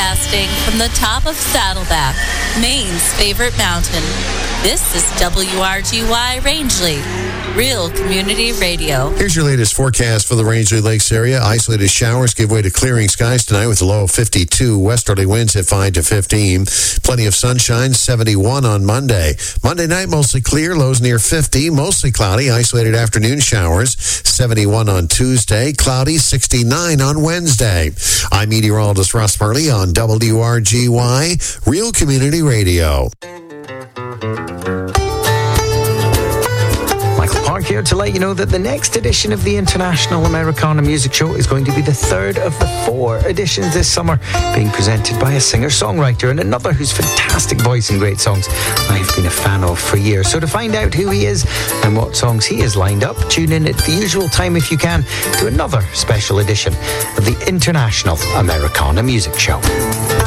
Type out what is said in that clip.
Broadcasting from the top of Saddleback, Maine's favorite mountain. This is WRGY Rangeley, real community radio. Here's your latest forecast for the Rangeley Lakes area. Isolated showers give way to clearing skies tonight with a low of 52. Westerly winds at 5 to 15. Plenty of sunshine, 71 on Monday. Monday night, mostly clear, lows near 50. Mostly cloudy, isolated afternoon showers, 71 on Tuesday. Cloudy, 69 on Wednesday. I'm meteorologist Russ Murley on WRGY, real community radio. Park here to let you know that the next edition of the International Americana Music Show is going to be the third of the 4 editions this summer, being presented by a singer-songwriter and another whose fantastic voice and great songs I've been a fan of for years. So to find out who he is and what songs he has lined up, tune in at the usual time if you can to another special edition of the International Americana Music Show.